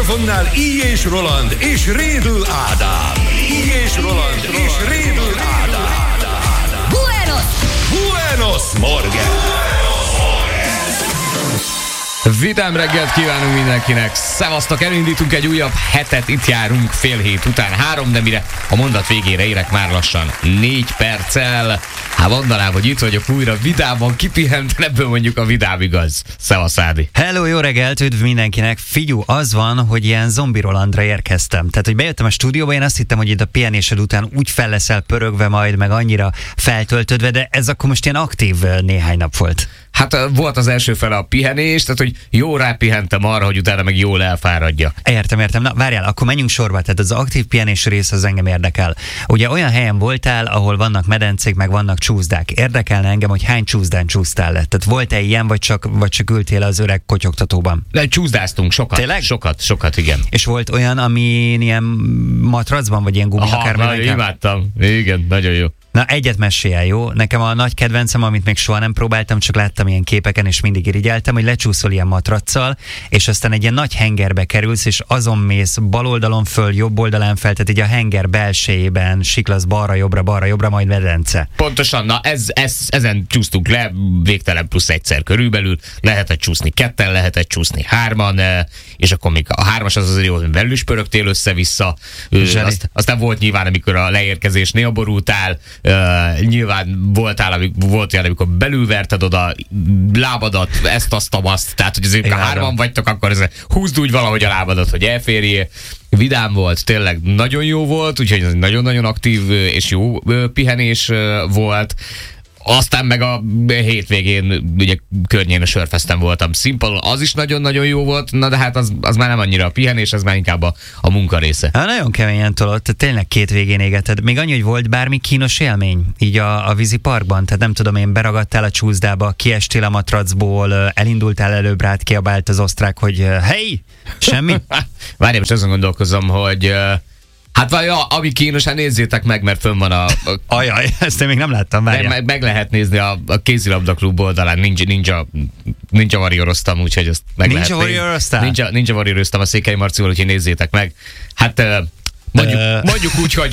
mikrofonnál I. és Roland és Rédl Ádám. I. és Roland és Rédl Ádám. Buenos Morgen! Vidám reggelt kívánunk mindenkinek! Szevasztok, elindítunk egy újabb hetet, itt járunk fél hét után 3, de mire a mondat végére érek már lassan 4 perccel. Hát mondanám, hogy itt vagyok újra vidáman, kipihenten, ebből mondjuk a vidám igaz. Szevasz, Ádi! Hello, jó reggelt, üdv mindenkinek! Figyú, az van, hogy ilyen zombi Rolandra érkeztem. Tehát, hogy bejöttem a stúdióba, én azt hittem, hogy itt a pihenésed után úgy fel leszel pörögve majd, meg annyira feltöltödve, de ez akkor most ilyen aktív néhány nap volt. Hát volt az első fele a pihenés, tehát hogy jó rápihentem arra, hogy utána meg jól elfáradja. Értem. Na várjál, akkor menjünk sorba. Tehát az aktív pihenés rész az engem érdekel. Ugye olyan helyen voltál, ahol vannak medencék, meg vannak csúszdák. Érdekelne engem, hogy hány csúszdán csúsztál le? Tehát volt-e ilyen, vagy csak ültél az öreg kotyogtatóban? De csúszdáztunk sokat. Tényleg? Sokat, igen. És volt olyan, ami ilyen matracban, vagy ilyen gumiakárműveken? Imádtam. Igen, nagyon jó. Na, egyet mesélj el, jó? Nekem a nagy kedvencem, amit még soha nem próbáltam, csak láttam ilyen képeken, és mindig irigyeltem, hogy lecsúszol ilyen matraccal, és aztán egy ilyen nagy hengerbe kerülsz, és azon mész bal oldalon föl, jobb oldalán fel, tehát így a henger belsejében siklasz balra-jobbra, majd medence. Pontosan, na ezen csúsztunk le, végtelen plusz egyszer körülbelül, lehetett csúszni 2-en, lehetett csúszni 3-an, és akkor még a 3-as az azért jó, hogy belül is pörögtél össze-vissza, aztán volt nyilván, amikor a leérkezésnél borultál, nyilván volt olyan, amikor belülverted oda lábadat, azt, tehát hogy azért ha 3-an vagytok, akkor húzd úgy valahogy a lábadat, hogy elférjél. Vidám volt, tényleg nagyon jó volt, úgyhogy ez nagyon-nagyon aktív és jó pihenés volt. Aztán meg a hétvégén ugye környén a Sörfesten voltam színpadon, az is nagyon-nagyon jó volt, na de hát az már nem annyira a pihenés, az már inkább a munka része. Hát nagyon keményen tolott, tényleg 2 végén égeted. Még annyi, hogy volt bármi kínos élmény így a vízi parkban? Tehát nem tudom, én beragadtál a csúszdába, kiestél a matracból, elindultál előbb, rád kiabált az osztrák, hogy hey, semmi? Várjál, most azon gondolkozom, hogy hát ami kínos, hát nézzétek meg, mert fönn van Ajaj, ezt én még nem láttam, várjál. Meg lehet nézni a kézilabda klub oldalán, Ninja Warrior-oztam, úgyhogy ezt meg lehet nézni. Ninja Warrior-oztam a Székely Marcival, úgyhogy nézzétek meg. Hát mondjuk úgy, hogy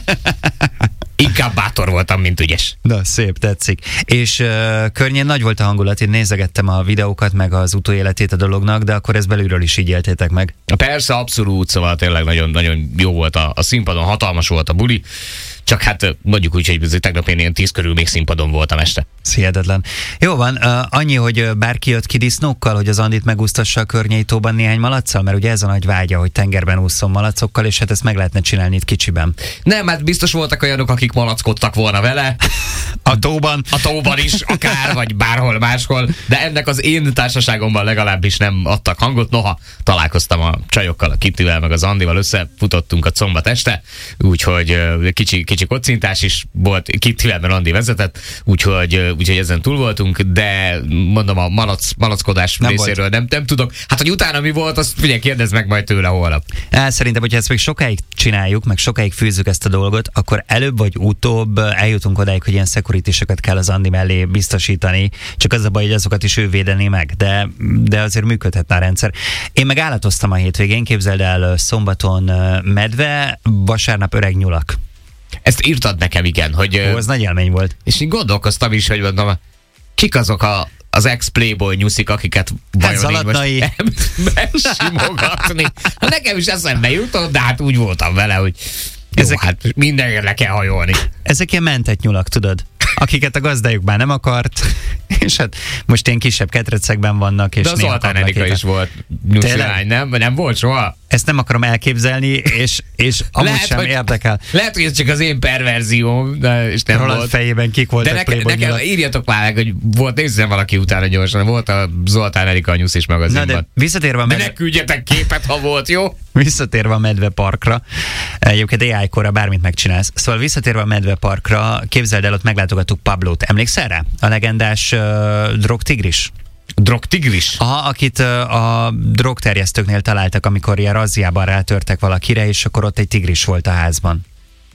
inkább bátor voltam, mint ügyes. Na, szép, tetszik. És környén nagy volt a hangulat, én nézegettem a videókat, meg az utóéletét a dolognak, de akkor ezt belülről is így éltétek meg. Persze, abszolút, szóval tényleg nagyon jó volt a színpadon, hatalmas volt a buli, csak hát mondjuk úgy, hogy tegnap én ilyen 10 körül még színpadon voltam este. Hihetetlen. Jó van, annyi, hogy bárki jött ki disznókkal, hogy az Andit megúsztassa a Környei-tóban néhány malacsal, mert ugye ez a nagy vágya, hogy tengerben ússzon malacokkal, és hát ezt meg lehetne csinálni itt kicsiben. Nem, hát biztos voltak olyanok, akik malackodtak volna vele. A tóban is, akár, vagy bárhol máshol, de ennek az én társaságomban legalábbis nem adtak hangot. Noha találkoztam a csajokkal, a Kittivel, meg az Andival, összefutottunk a szombat este, úgyhogy kicsi kocintás is volt, Kittivel, mert Andi vezetett, úgyhogy ezen túl voltunk, de mondom, a malackodás részéről nem tudok. Hát, hogy utána mi volt, azt figyelj, kérdezd meg majd tőle holnap. Szerintem, hogyha ezt még sokáig csináljuk, meg sokáig fűzzük ezt a dolgot, akkor előbb vagy utóbb eljutunk odáig, hogy ilyen security-sokat kell az Andi mellé biztosítani, csak az a baj, hogy azokat is ő védeni meg, de azért működhetne a rendszer. Én meg állatoztam a hétvégén, képzeld el, szombaton medve, vasárnap öreg nyulak. Ezt írtad nekem, igen, hogy... Ez nagy élmény volt. És én gondolkoztam is, hogy mondom, kik azok az ex-playboy nyuszik, akiket vajon én most megsimogatni. Nekem is eszembe jutott, de hát úgy voltam vele, hogy hát mindenre le kell hajolni. Ezek ilyen mentett nyulak, tudod? Akiket a gazdájuk már nem akart, és hát most ilyen kisebb ketrecekben vannak. És de az Zoltán Erika is volt nyusilány, nem volt soha? Ezt nem akarom elképzelni, és amúgy lehet, sem érdekel. Lehet, hogy ez csak az én perverzióm, de és nem Roland volt. fejében kik voltak Playboy nyulak. Írjatok már meg, hogy volt, nézzen valaki utána gyorsan, volt a Zoltán Erika a nyuszis magazinban. Na de visszatérve a de ne küldjetek képet, ha volt, jó? Visszatérve a medveparkra, egyébként AI-korra bármit megcsinálsz. Szóval visszatérve a medveparkra, képzeld el, ott meglátogattuk Pablót. Emlékszel rá? A legendás drogtigris. Drogtigris? Aha, akit a drogterjesztőknél találtak, amikor ilyen razziában rátörtek valakire, és akkor ott egy tigris volt a házban.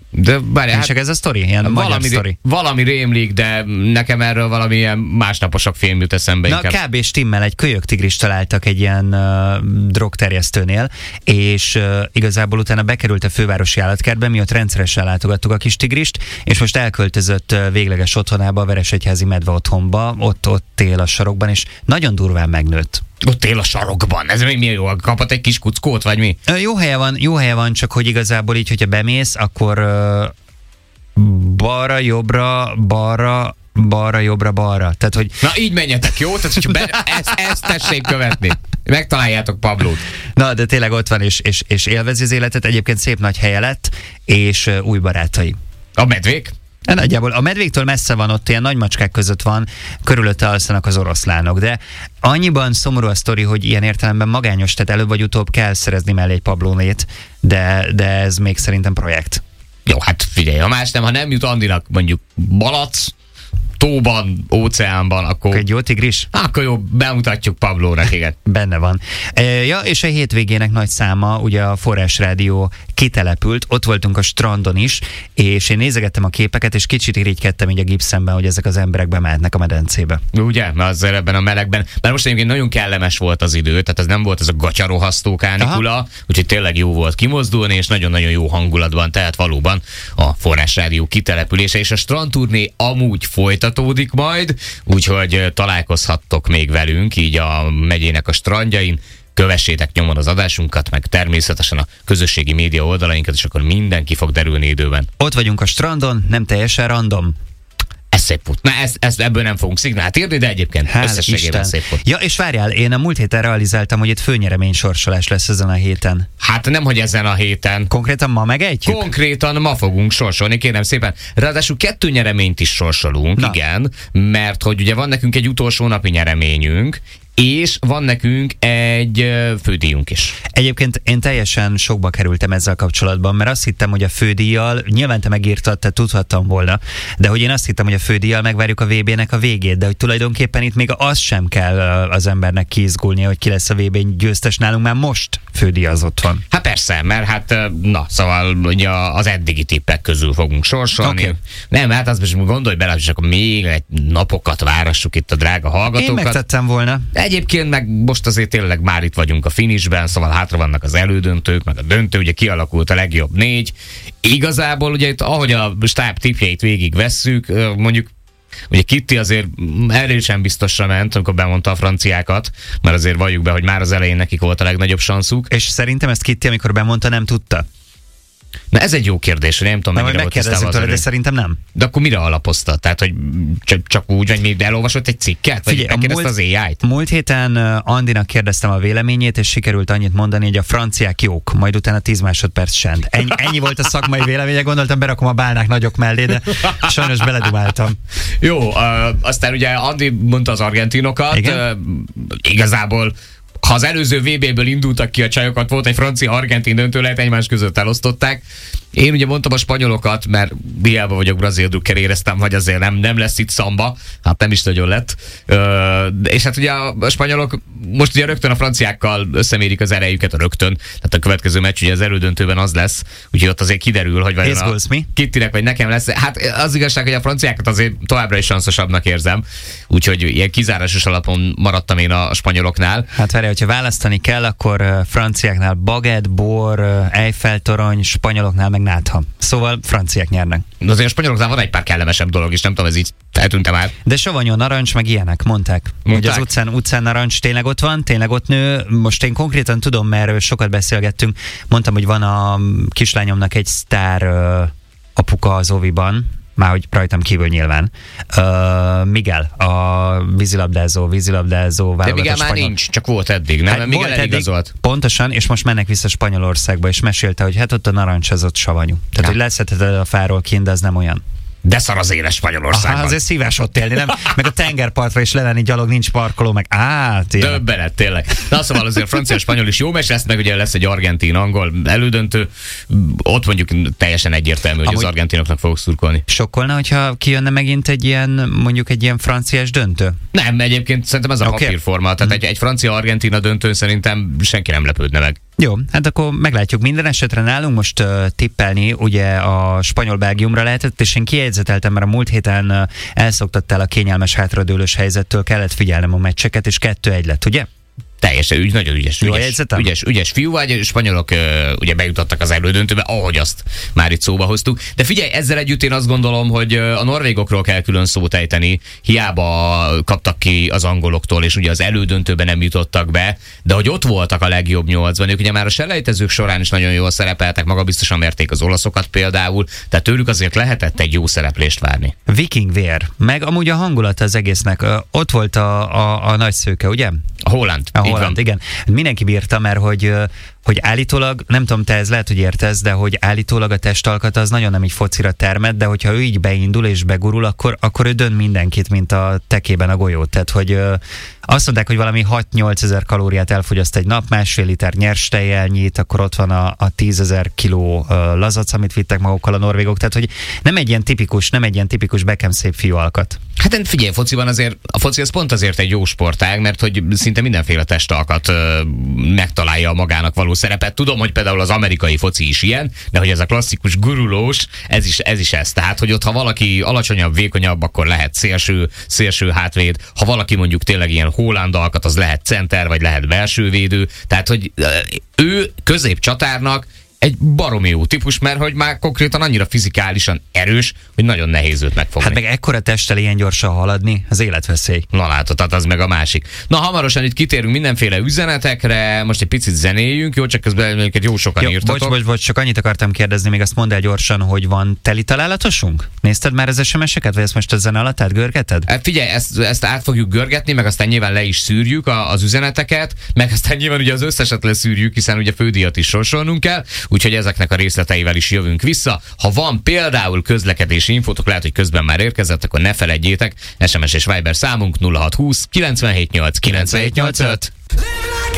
De bárjál, Csak ez a sztori? Ilyen magyar sztori? Valami rémlik, de nekem erről valamilyen másnaposabb film jut eszembe. Na, kb. Stimmel, egy kölyöktigrist találtak egy ilyen drogterjesztőnél, és igazából utána bekerült a fővárosi állatkertbe, mi ott rendszeresen látogattuk a kis tigrist, és most elköltözött végleges otthonába, a Veresegyházi medve otthonba, ott él a sarokban, és nagyon durván megnőtt. Ott él a sarokban. Ez mi jó? Kapott egy kis kuckót, vagy mi? Jó helye van, csak hogy igazából így, hogyha bemész, akkor balra, jobbra, balra, jobbra, balra. Tehát, hogy... Na így menjetek, jó? Tehát, hogyha ezt tessék követni. Megtaláljátok Pablót. Na, de tényleg ott van, és élvezi az életet. Egyébként szép nagy helye lett, és új barátai. A medvék? Nagyjából a medvéktől messze van, ott ilyen nagy macskák között van, körülötte alszanak az oroszlánok, de annyiban szomorú a sztori, hogy ilyen értelemben magányos, tehát előbb vagy utóbb kell szerezni mellé egy Pablónét, de ez még szerintem projekt. Jó, hát figyelj, ha nem jut Andinak mondjuk Balac, tóban, óceánban, akkor... Egy jó tigris? Akkor jó, bemutatjuk Pablónak, igen. Benne van. Ja, és a hétvégének nagy száma, ugye a Forrás Rádió kitelepült, ott voltunk a strandon is, és én nézegettem a képeket, és kicsit irigykedtem így a gipszemben, hogy ezek az emberek bemehetnek a medencébe. Ugye? Mert azért ebben a melegben, mert most egyébként nagyon kellemes volt az idő, tehát ez nem volt ez a gatyarohasztó kánikula, úgyhogy tényleg jó volt kimozdulni, és nagyon-nagyon jó hangulatban, tehát valóban a Forrás Rádió kitelepülése, és a strandturné amúgy folytatódik majd, úgyhogy találkozhattok még velünk, így a megyének a strandjain. Kövessétek nyomon az adásunkat, meg természetesen a közösségi média oldalainkat, és akkor mindenki fog derülni időben. Ott vagyunk a strandon, nem teljesen random. Ez szép put. Na, ebből nem fogunk szignált írni, de egyébként összességében szép put. Ja, és várjál, én a múlt héten realizáltam, hogy itt főnyeremény sorsolás lesz ezen a héten. Hát nem, hogy ezen a héten. Konkrétan ma megejtjük? Konkrétan ma fogunk sorsolni, kérem szépen. Ráadásul 2 nyereményt is sorsolunk, igen, mert hogy ugye van nekünk egy utolsó napi nyereményünk, és van nekünk egy fődíjunk is. Egyébként én teljesen sokba kerültem ezzel kapcsolatban, mert azt hittem, hogy a fődíjjal, nyilván te megírtad, te tudhattam volna, de hogy én azt hittem, hogy a fődíjjal megvárjuk a VB-nek a végét, de hogy tulajdonképpen itt még az sem kell az embernek kiizgulnia, hogy ki lesz a VB győztes, nálunk már most fődíjazott van. Hát persze, mert hát na, szóval ugye az eddigi tippek közül fogunk sorsolni. Okay. Nem, hát azt most gondolj bele, hogy akkor még egy napokat várassuk itt a drága hallgatókat. Én megtettem volna. Egyébként meg most azért tényleg már itt vagyunk a finishben, szóval hátra vannak az elődöntők, meg a döntő, ugye kialakult a legjobb 4. Igazából ugye itt, ahogy a stáb tippjeit végig vesszük, mondjuk ugye Kitty azért erről sem biztosra ment, amikor bemondta a franciákat, mert azért valljuk be, hogy már az elején nekik volt a legnagyobb sanszuk. És szerintem ezt Kitty, amikor bemondta, nem tudta. Na ez egy jó kérdés, hogy nem tudom, mennyire volt tisztában tőle, de szerintem nem. De akkor mire alapozta? Tehát, hogy csak úgy, hogy még elolvasott egy cikket? Vagy megkérdezte az AI-t? Múlt héten Andinak kérdeztem a véleményét, és sikerült annyit mondani, hogy a franciák jók, majd utána 10 másodperc csend. Ennyi volt a szakmai véleménye, gondoltam, berakom a bálnák nagyok mellé, de sajnos beledumáltam. Jó, aztán ugye Andi mondta az argentinokat, igazából ha az előző VB-ből indultak ki a csajokat, volt egy francia-argentin döntő, lehet egymás között elosztották. Én ugye mondtam a spanyolokat, mert hiába vagyok brazil drukker, éreztem, hogy azért nem lesz itt szamba. Hát nem is nagyon lett. És hát ugye a spanyolok most ugye rögtön a franciákkal összemérik az erejüket, rögtön. Tehát a következő meccs ugye az elődöntőben az lesz. Úgyhogy ott azért kiderül, hogy vajon a Kittynek vagy nekem lesz. Hát az igazság, hogy a franciákat azért továbbra is sanszosabbnak érzem. Úgyhogy ilyen kizárásos alapon maradtam én a spanyoloknál. Hát várj, hogyha választani kell, akkor franciáknál baguette, bor, Eiffel-torony, spanyoloknál meg nátha. Szóval franciák nyernek. De azért a spanyoloknál van egy pár kellemesebb dolog, és nem tudom, ez így feltűntem már. De savanyú narancs, meg ilyenek, mondták. Hogy az utcán narancs tényleg ott van, tényleg ott nő. Most én konkrétan tudom, mert sokat beszélgettünk. Mondtam, hogy van a kislányomnak egy sztár apuka az oviban, már hogy rajtam kívül nyilván. Miguel, a vízilabdázó válogatott. De Miguel már nincs, csak volt eddig, nem? Hát Miguel eligazolt. Pontosan, és most mennek vissza Spanyolországba, és mesélte, hogy hát ott a narancs az ott savanyú. Tehát, hogy leszedheted a fáról kint, de az nem olyan. De szar az éles Spanyolországban. Aha, azért szívás ott élni, nem? Meg a tengerpartra is levenni gyalog, nincs parkoló, meg Döbbenet, tényleg. Na szóval azért a francia-spanyol is jó meccs lesz, meg ugye lesz egy argentin-angol elődöntő. Ott mondjuk teljesen egyértelmű, hogy az argentinoknak fogok szurkolni. Sokkolna, hogyha kijönne megint egy ilyen franciás döntő? Nem, egyébként szerintem ez a papírforma. Tehát egy francia-argentina döntőn szerintem senki nem lepődne meg. Jó, hát akkor meglátjuk. Minden esetre nálunk most tippelni, ugye a Spanyol-Belgiumra lehetett, és én kijegyzeteltem, mert a múlt héten elszoktattál a kényelmes hátradőlős helyzettől, kellett figyelnem a meccseket, és 2-1 lett, ugye? Teljesen nagyon ügyes fiú vagy, a spanyolok ugye bejutottak az elődöntőbe, ahogy azt már itt szóba hoztuk. De figyelj, ezzel együtt én azt gondolom, hogy a norvégokról kell külön szót ejteni, hiába kaptak ki az angoloktól, és ugye az elődöntőben nem jutottak be, de hogy ott voltak a legjobb 8-ban, ők ugye már a selejtezők során is nagyon jól szerepeltek, magabiztosan mérték az olaszokat például, tehát tőlük azért lehetett egy jó szereplést várni. Viking vér, meg amúgy a hangulata az egésznek, ott volt a nagyszőke, ugye? A Holland. Igen. Mindenki bírta, mert hogy állítólag, nem tudom, te ez lehet, hogy értesz, de hogy állítólag a testalkata az nagyon nem így focira termett, de hogyha ő így beindul és begurul, akkor ő dönt mindenkit, mint a tekében a golyót. Tehát, hogy azt mondták, hogy valami 6-8 ezer kalóriát elfogyaszt egy nap, 1,5 liter nyers tejjel nyit, akkor ott van a 10 000 kiló lazac, amit vittek magukkal a norvégok. Tehát, hogy nem egy ilyen tipikus Beckham szép fiú alkat. Hát figyelj, fociban azért, a foci az pont azért egy jó sportág, mert hogy szinte mindenféle testalkat megtalálja magának való szerepet. Tudom, hogy például az amerikai foci is ilyen, de hogy ez a klasszikus gurulós, ez is ez. Tehát, hogy ott ha valaki alacsonyabb, vékonyabb, akkor lehet szélső hátvéd. Ha valaki mondjuk tényleg ilyen Holland alkat, az lehet center, vagy lehet belsővédő. Tehát, hogy ő középcsatárnak egy baromi jó típus, mert hogy már konkrétan annyira fizikálisan erős, hogy nagyon nehéz őt megfogni. Hát meg ekkora testtel ilyen gyorsan haladni, az életveszély. Na látod, tehát az meg a másik. Na hamarosan itt kitérünk mindenféle üzenetekre, most egy picit zenéljünk, jó, csak közben őket jó sokan írtatok. Bocs, csak annyit akartam kérdezni, még azt mondd el gyorsan, hogy van teli találatosunk? Nézted már az SMS-eket, vagy ezt most a zene alatt átgörgeted? Hát figyelj, ezt át fogjuk görgetni, meg aztán nyilván le is szűrjük az üzeneteket, meg aztán nyilván ugye az összeset leszűrjük, hiszen ugye fődíjat is sorsolnunk kell. Úgyhogy ezeknek a részleteivel is jövünk vissza. Ha van például közlekedési infótok, lehet, hogy közben már érkezett, akkor ne feledjétek, SMS és Viber számunk 0620 978 975.